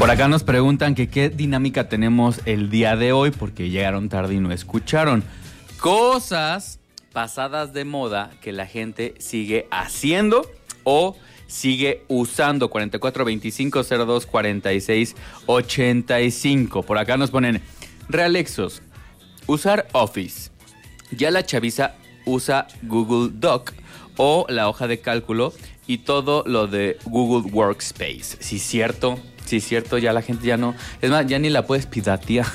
Por acá nos preguntan que qué dinámica tenemos el día de hoy porque llegaron tarde y no escucharon. Cosas pasadas de moda que la gente sigue haciendo o sigue usando. 4425024685. Por acá nos ponen Realexos, usar Office. Ya la chaviza usa Google Doc o la hoja de cálculo y todo lo de Google Workspace. Sí, cierto, ya la gente ya no... Es más, ya ni la puedes piratear.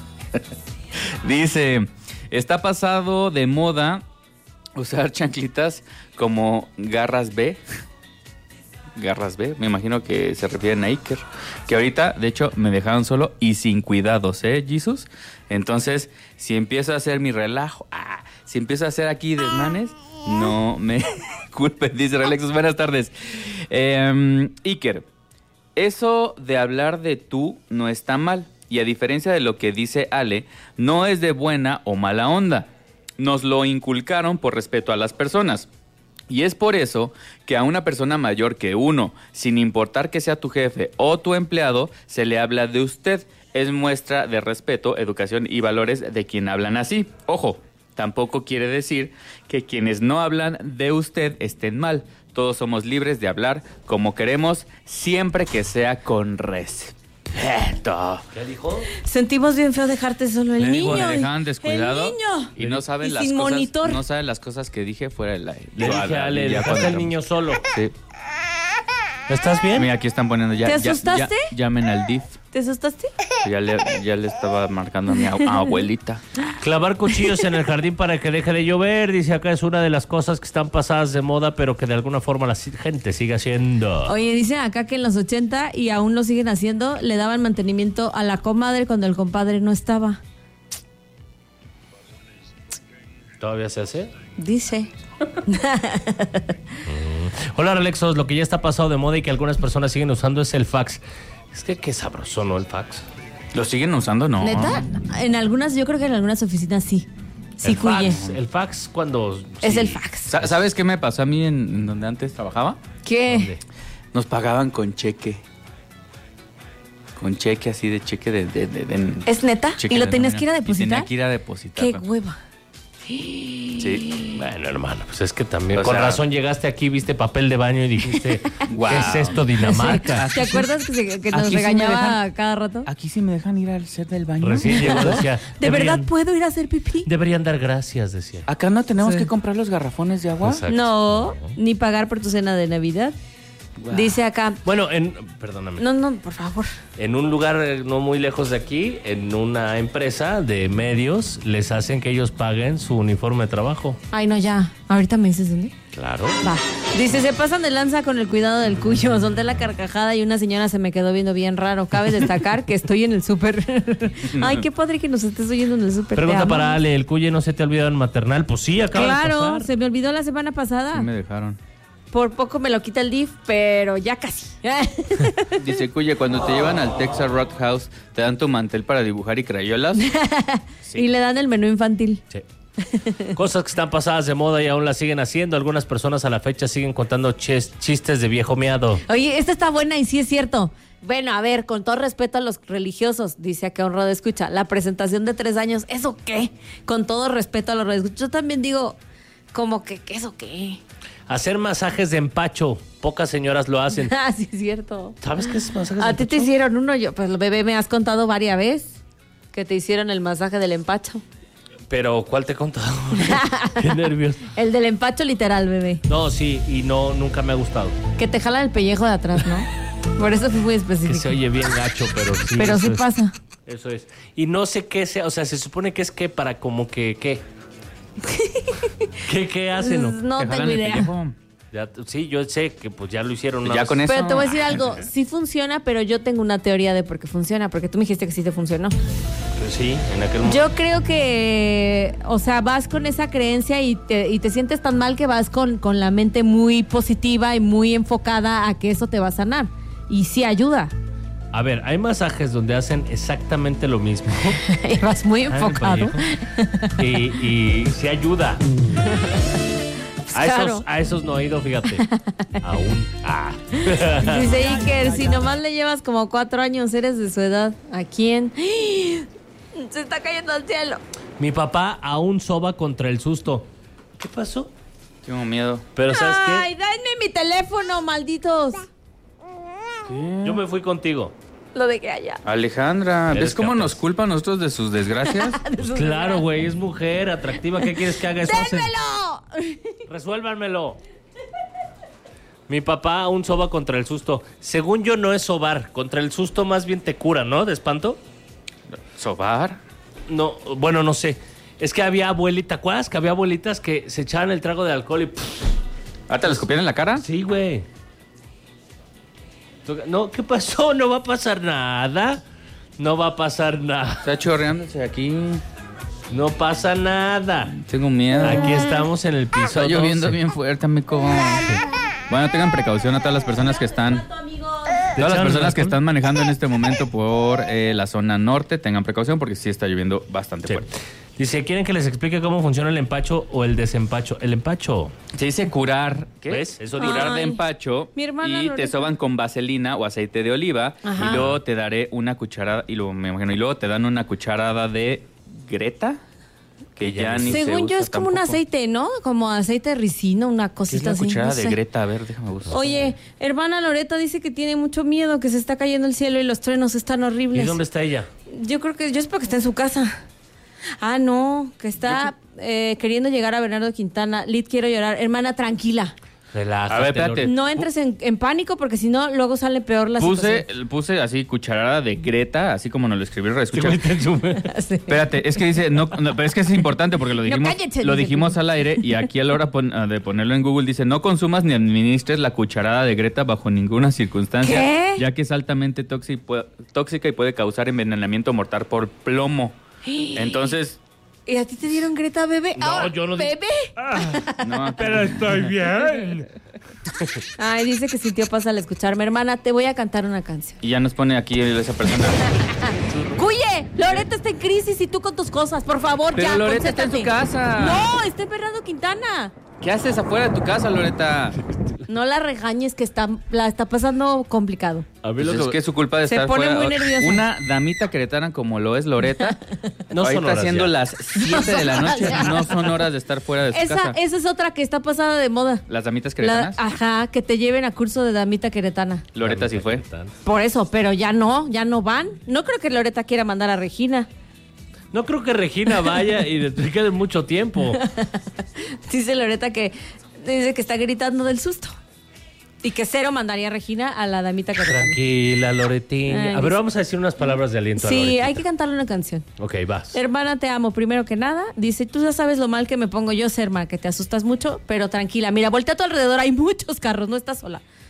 Dice, está pasado de moda usar chanclitas como garras B. Garras B, me imagino que se refieren a Iker. Que ahorita, de hecho, me dejaron solo y sin cuidados, Jesus? Entonces, si empiezo a hacer mi relajo, si empiezo a hacer aquí desmanes, no me culpen, dice Relexos. Buenas tardes. Iker, eso de hablar de tú no está mal. Y a diferencia de lo que dice Ale, no es de buena o mala onda. Nos lo inculcaron por respeto a las personas. Y es por eso que a una persona mayor que uno, sin importar que sea tu jefe o tu empleado, se le habla de usted. Es muestra de respeto, educación y valores de quien hablan así. Ojo, tampoco quiere decir que quienes no hablan de usted estén mal. Todos somos libres de hablar como queremos, siempre que sea con respeto. ¿Qué dijo? Sentimos bien feo dejarte solo el niño. Me dejaban descuidado. El niño. Y no saben las sin cosas. monitor. No saben las cosas que dije fuera del aire. Le dije a Ale, dejaste al niño solo. Sí. ¿Estás bien? Mira, aquí están poniendo ya. ¿Te asustaste? Llamen al DIF. ¿Te asustaste? Ya le estaba marcando a mi abuelita. Clavar cuchillos en el jardín para que deje de llover, dice acá, es una de las cosas que están pasadas de moda, pero que de alguna forma la gente sigue haciendo. Oye, dicen acá que en los 80 y aún lo siguen haciendo, le daban mantenimiento a la comadre cuando el compadre no estaba. ¿Todavía se hace? Dice. Hola, Alexos, lo que ya está pasado de moda y que algunas personas siguen usando es el fax. Es que qué sabroso, ¿no? El fax. ¿Lo siguen usando? No. ¿Neta? En algunas, yo creo que en algunas oficinas sí. Sí, cuye. El fax cuando... Es sí. el fax. ¿Sabes qué me pasó a mí en donde antes trabajaba? ¿Qué? ¿Dónde? Nos pagaban con cheque. Con cheque así de cheque de ¿Es neta? cheque ¿Y lo de tenías nómina. que ir a Y depositar? tenía que ir a depositar. ¡Qué hueva! Sí. Bueno, hermano, pues es que también... O Con sea, razón llegaste aquí, viste papel de baño y dijiste, Wow. ¿qué es esto, Dinamarca? ¿Te acuerdas que nos Aquí sí me regañaba dejan- cada rato? Aquí sí me dejan ir al set del baño. Recién llegó, decía... ¿De verdad puedo ir a hacer pipí? Deberían dar gracias, decía. Acá no tenemos Sí. que comprar los garrafones de agua. Exacto. No, ni pagar por tu cena de Navidad. Wow. Dice acá. Bueno, perdóname. No, por favor. En un lugar no muy lejos de aquí, en una empresa de medios, les hacen que ellos paguen su uniforme de trabajo. Ay, no, ya. Ahorita me dices dónde. Claro. Va. Dice, se pasan de lanza con el cuidado del cuyo. Solté la carcajada y una señora se me quedó viendo bien raro. Cabe destacar que estoy en el súper. Ay, qué padre que nos estés oyendo en el súper. Pregunta Te amo. para Ale, ¿el cuye no se te ha olvidado en maternal? Pues sí, acaba de Claro, pasar. se me olvidó la semana pasada. Sí me dejaron. Por poco me lo quita el DIF, pero ya casi. Dice, Cuye, cuando te llevan al Texas Roadhouse, ¿te dan tu mantel para dibujar y crayolas? Sí. Y le dan el menú infantil. Sí. Cosas que están pasadas de moda y aún las siguen haciendo. Algunas personas a la fecha siguen contando chistes de viejo miado. Oye, esta está buena y sí es cierto. Bueno, a ver, con todo respeto a los religiosos, dice acá un radio escucha, la presentación de 3 años, ¿eso qué? Con todo respeto a los radio escucha. Yo también digo, como que, ¿eso qué? Hacer masajes de empacho. Pocas señoras lo hacen. Ah, sí es cierto. ¿Sabes qué es masajes de A empacho? ti te hicieron uno, yo, pues bebé, me has contado varias veces que te hicieron el masaje del empacho. Pero, ¿cuál te he contado? Qué nervios. El del empacho literal, bebé. No, sí, y no, nunca me ha gustado. Que te jalan el pellejo de atrás, ¿no? Por eso fui muy Que específico. se oye bien gacho, pero sí. Pero eso sí es. pasa. Eso es. Y no sé qué sea, o sea, se supone que es que para como que, ¿qué? ¿Qué hacen? o? No ¿Te tengo jalan el idea. pellejo? Ya, sí, yo sé que pues ya lo hicieron una Ya vez. con eso. Pero te voy a decir algo, sí funciona, pero yo tengo una teoría de por qué funciona, porque tú me dijiste que sí te funcionó. Pues sí, en aquel momento. Yo creo que, o sea, vas con esa creencia y te sientes tan mal que vas con la mente muy positiva y muy enfocada a que eso te va a sanar. Y sí ayuda. A ver, hay masajes donde hacen exactamente lo mismo. Y vas muy Ay, enfocado. pellejo. Y sí ayuda. Claro. A esos no he ido, fíjate. Aún. Dice Iker, si nomás le llevas como 4 años, eres de su edad. ¿A quién? Se está cayendo al cielo. Mi papá aún soba contra el susto. ¿Qué pasó? Tengo miedo. Pero ¿sabes Ay, denme mi teléfono, malditos. qué? Yo me fui contigo. Lo dejé allá. Alejandra, Eres ¿ves cómo capaz. nos culpa a nosotros de sus desgracias? Pues claro, güey, es mujer atractiva. ¿Qué quieres que haga eso? ¡Dénmelo! Resuélvanmelo. Mi papá aún soba contra el susto. Según yo, no es sobar. Contra el susto más bien te cura, ¿no? ¿De espanto? ¿Sobar? No, bueno, no sé. Es que había abuelitas, ¿te acuerdas que había abuelitas que se echaban el trago de alcohol y... ¿Ah, te lo escupieron en la cara? Sí, güey. No, ¿qué pasó? No va a pasar nada. No va a pasar nada. Está chorreándose aquí. No pasa nada. Tengo miedo. Aquí estamos en el piso. Está lloviendo 12. bien fuerte, amigo. Bueno, tengan precaución a todas las personas que están... Todas las personas que están manejando en este momento por la zona norte, tengan precaución porque sí está lloviendo bastante Sí. fuerte. Dice, ¿quieren que les explique cómo funciona el empacho o el desempacho? El empacho. Se dice curar, ¿qué? ¿Ves? Eso Curar de Ay, empacho mi hermana y te Loreta. soban con vaselina o aceite de oliva Ajá. y luego te daré una cucharada y luego me imagino y luego te dan una cucharada de Greta que ya ni se Según yo usa es como un tampoco. aceite, ¿no? Como aceite de ricino, una ¿Qué es cosita la así. cucharada no de sé. Greta? A ver, déjame buscar. Oye, hermana Loreta dice que tiene mucho miedo, que se está cayendo el cielo y los truenos están ¿Y horribles. dónde está ella? Yo espero que esté en su casa. Ah, no, que está queriendo llegar a Bernardo Quintana. Lid, quiero llorar. Hermana, tranquila. Relájate. A ver, espérate. Loreta. No entres en pánico porque si no, luego sale peor la situación. Puse así cucharada de Greta, así como nos lo escribió el Este reescucha. güey está en su- Sí. Espérate, es que dice, no, pero es que es importante porque lo dijimos, cállense, lo dice. dijimos al aire y aquí a la hora de ponerlo en Google dice, no consumas ni administres la cucharada de Greta bajo ninguna circunstancia, ¿Qué? ya que es altamente tóxica y puede causar envenenamiento mortal por plomo. Entonces, ¿Y a ti te dieron Greta, bebé? No, Ah, yo no di- ¿Bebé? no, Pero estoy bien. Ay, dice que sintió paz al escucharme. Hermana, te voy a cantar una canción. y ya nos pone aquí esa persona. ¡Cuye! Loreta está en crisis y tú con tus cosas. Por favor, Pero ya, Loreta está en su concéntrate. casa. No, está en Bernardo Quintana. ¿Qué haces afuera de tu casa, Loreta? No la regañes que la está pasando complicado. A mí Pues lo es que es su culpa de Se estar pone fuera. muy nerviosa. Una damita queretana como lo es Loreta, No son ahorita horas siendo ya. las 7 de la noche, no son horas de estar fuera de su casa. Esa es otra que está pasada de moda. Las damitas queretanas, Ajá, que te lleven a curso de damita queretana. Loreta sí fue. Por eso, pero ya no van. No creo que Loreta quiera mandar a Regina. No creo que Regina vaya y te quede mucho tiempo. Dice Loreta que dice que está gritando del susto. Y que cero mandaría a Regina a la damita queretana. Tranquila, Loretina. Ay, A ver, dice- vamos a decir unas palabras de aliento a Sí, Loretita. hay que cantarle una canción. Ok, vas. Hermana, te amo. Primero que nada, dice, tú ya sabes lo mal que me pongo yo, Serma, que te asustas mucho, pero tranquila. Mira, voltea a tu alrededor, hay muchos carros, no estás sola.